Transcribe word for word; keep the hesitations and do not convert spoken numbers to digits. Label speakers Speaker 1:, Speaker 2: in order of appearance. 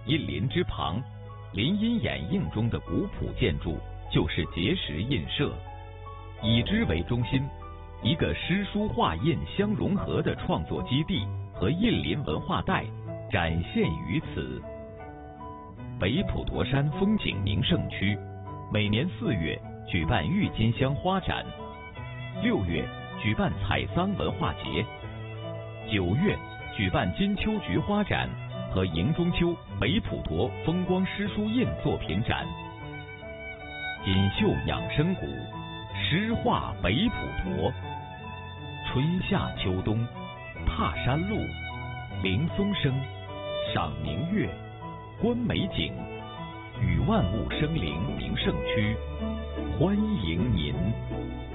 Speaker 1: 印林之旁，林荫掩映中的古朴建筑就是碣石印社，以之为中心，一个诗书画印相融合的创作基地和印林文化带展现于此。北普陀山风景名胜区每年四月举办郁金香花展，六月举办采桑文化节，九月举办金秋菊花展和迎中秋北普陀风光诗书印作品展。锦绣养生谷，诗画北普陀，春夏秋冬踏山路，聆松声，赏明月，观美景，与万物生灵名胜区，欢迎您。